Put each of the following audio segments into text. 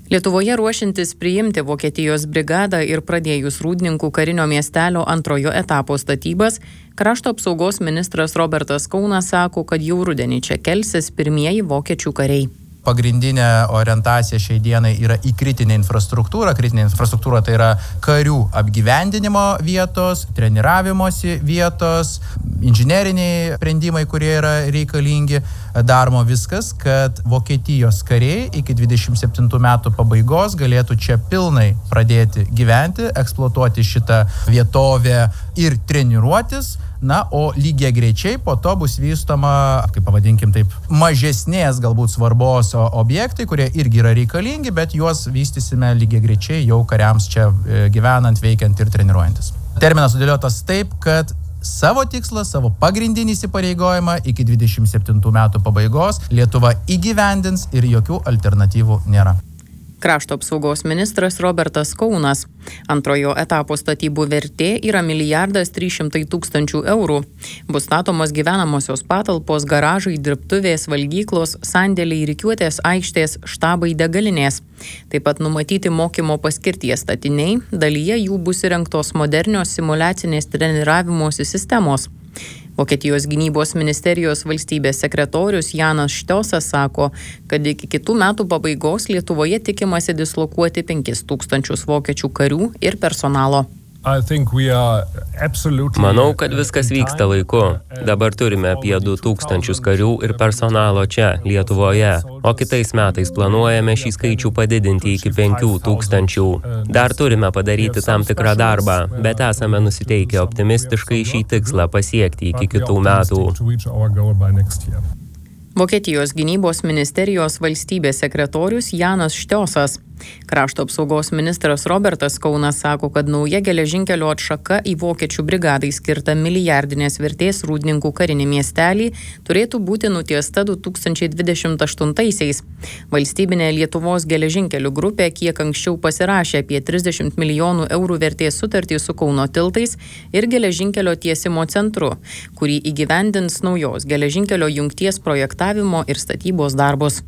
Lietuvoje ruošiantis priimti Vokietijos brigadą ir pradėjus Rūdninkų karinio miestelio antrojo etapo statybas, krašto apsaugos ministras Robertas Kaunas sako, kad jau rudenį čia kelsis pirmieji vokiečių kariai. Pagrindinė orientacija šiai dienai yra į kritinę infrastruktūrą. Kritinė infrastruktūra tai yra karių apgyvendinimo vietos, treniravimosi vietos, inžineriniai sprendimai, kurie yra reikalingi. Daroma viskas, kad Vokietijos kariai iki 27 metų pabaigos galėtų čia pilnai pradėti gyventi, eksploatuoti šitą vietovę ir treniruotis. Na, o lygiai greičiai po to bus vystoma, kaip pavadinkim taip, mažesnės galbūt svarbos objektai, kurie irgi yra reikalingi, bet juos vystysime lygiai greičiai jau kariams čia gyvenant, veikiant ir treniruojantis. Terminas sudėliotas taip, kad savo tikslą, savo pagrindinį įsipareigojimą iki 27 metų pabaigos Lietuva įgyvendins ir jokių alternatyvų nėra. Krašto apsaugos ministras Robertas Kaunas. Antrojo etapo statybų vertė yra 1 300 000 eurų. Bus statomos gyvenamosios patalpos, garažai, dirbtuvės, valgyklos, sandėliai, rikiuotės aikštės, štabai, degalinės. Taip pat numatyti mokymo paskirties statiniai, dalyje jų bus įrengtos modernios simuliacinės treniravimosi sistemos. Vokietijos gynybos ministerijos valstybės sekretorius Janas Štiosas sako, kad iki kitų metų pabaigos Lietuvoje tikimasi dislokuoti 5 000 vokiečių karių ir personalo. Manau, kad viskas vyksta laiku. Dabar turime apie 2000 karių ir personalo čia, Lietuvoje, o kitais metais planuojame šį skaičių padidinti iki 5000. Dar turime padaryti tam tikrą darbą, bet esame nusiteikę optimistiškai šį tikslą pasiekti iki kitų metų. Vokietijos gynybos ministerijos valstybės sekretorius Janas Štiosas. Krašto apsaugos ministras Robertas Kaunas sako, kad nauja geležinkelio atšaka į vokiečių brigadai skirta milijardinės vertės Rūdninkų karinį miestelį turėtų būti nutiesta 2028-aisiais. Valstybinė Lietuvos geležinkelių grupė kiek anksčiau pasirašė apie 30 milijonų eurų vertės sutartį su Kauno tiltais ir geležinkelio tiesimo centru, kurį įgyvendins naujos geležinkelio jungties projektavimo ir statybos darbus.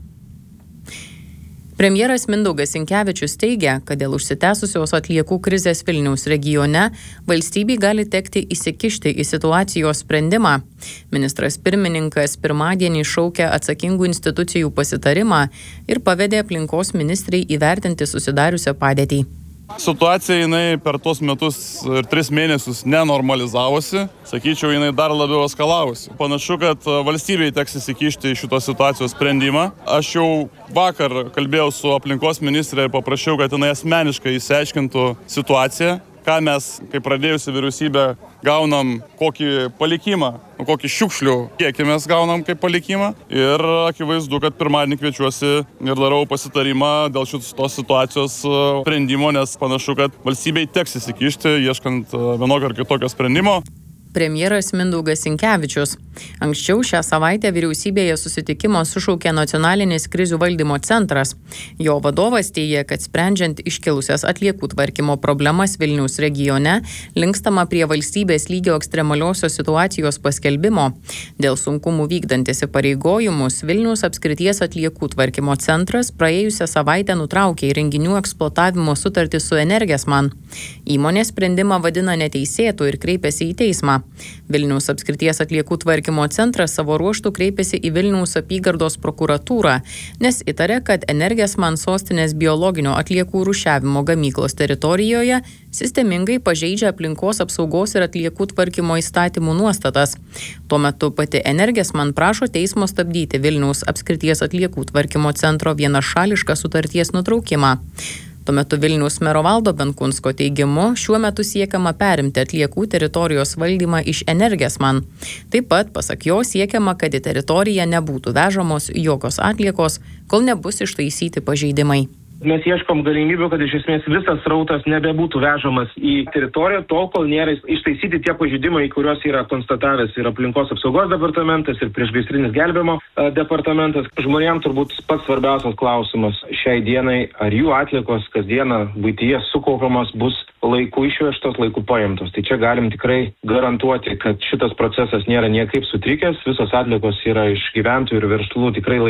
Premjeras Mindaugas Sinkevičius teigia, kad dėl užsitęsusios atliekų krizės Vilniaus regione valstybei gali tekti įsikišti į situacijos sprendimą. Ministras pirmininkas pirmadienį šaukė atsakingų institucijų pasitarimą ir pavedė aplinkos ministrei įvertinti susidariusią padėtį. Situacija jinai per tuos metus ir 3 mėnesius nenormalizavosi, sakyčiau, jinai dar labiau eskalavosi. Panašu, kad valstybei teks įsikišti į šitos situacijos sprendimą. Aš jau vakar kalbėjau su aplinkos ministrė ir paprašiau, kad jinai asmeniškai išsiaiškintų situaciją, ką mes, kaip pradėjusi vyriausybė, gaunam kokį palikimą, kokį šiukšlių kiekį mes gaunam kaip palikimą. Ir akivaizdu, kad pirmadienį kviečiuosi ir darau pasitarimą dėl šitos situacijos sprendimo, nes panašu, kad valstybei teks įsikišti, ieškant vienokio ar kitokio sprendimo. Premjeras Mindaugas Sinkevičius. Anksčiau šią savaitę vyriausybėje susitikimą sušaukė Nacionalinis krizių valdymo centras. Jo vadovas teigia, kad sprendžiant iškilusias atliekų tvarkymo problemas Vilniaus regione, linkstama prie valstybės lygio ekstremaliosios situacijos paskelbimo. Dėl sunkumų vykdant įsipareigojimus, Vilniaus apskrities atliekų tvarkymo centras praėjusią savaitę nutraukė įrenginių eksploatavimo sutartį su Energesman. Įmonė sprendimą vadina neteisėtu ir kreipėsi į teismą. Vilniaus apskrities atliekų tvarkymo centras savo ruožtų kreipėsi į Vilniaus apygardos prokuratūrą, nes įtarė, kad Energesman sostinės biologinio atliekų rūšiavimo gamyklos teritorijoje sistemingai pažeidžia aplinkos apsaugos ir atliekų tvarkymo įstatymų nuostatas. Tuo metu pati Energesman prašo teismo stabdyti Vilniaus apskrities atliekų tvarkymo centro vienašališką sutarties nutraukimą. Tuo metu Vilniaus mero Valdo Benkunsko teigimu, šiuo metu siekiama perimti atliekų teritorijos valdymą iš Energesman. Taip pat, pasak jo, siekiama, kad į teritoriją nebūtų vežamos jokios atliekos, kol nebus ištaisyti pažeidimai. Mes ieškom galimybių, kad iš esmės visas srautas nebebūtų vežamas į teritoriją, tol kol nėra ištaisyti tie pažeidimai, kuriuos yra konstatavęs ir aplinkos apsaugos departamentas, ir priešgaisrinis gelbėjimo departamentas. Žmonėms turbūt pats svarbiausias klausimas šiai dienai, ar jų atliekos kasdieną buityje sukaupiamos bus laiku išvežtos, laiku paimtos. Tai čia galim tikrai garantuoti, kad šitas procesas nėra niekaip sutrikęs, visos atliekos yra iš gyventojų ir verslų tikrai